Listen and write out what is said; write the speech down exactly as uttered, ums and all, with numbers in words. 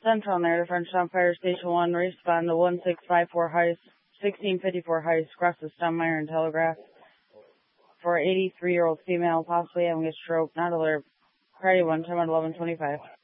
Central on there to Frenchtown Fire Station one, respond to one six five four Heist, sixteen fifty-four Heist, across the Stonmire and Telegraph. For eighty-three-year-old female, possibly having a stroke, not alert. Priority one, time at eleven twenty-five.